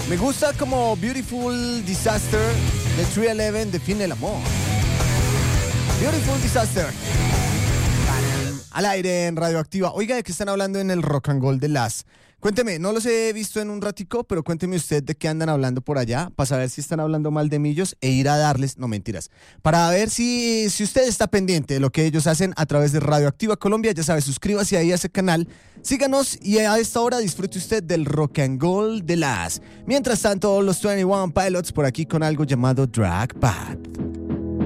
Me gusta como Beautiful Disaster de 311 define el amor. Beautiful Disaster. Al aire en Radioactiva. Oiga, ¿de qué están hablando en el Rock and Gold de las? Cuénteme, no los he visto en un ratico, pero cuénteme usted de qué andan hablando por allá, para saber si están hablando mal de Millos e ir a darles, no mentiras, para ver si usted está pendiente de lo que ellos hacen a través de Radioactiva Colombia. Ya sabe, suscríbase ahí a ese canal, síganos y a esta hora disfrute usted del Rock and Gold de las. Mientras tanto, los 21 Pilots por aquí con algo llamado Drag Pad.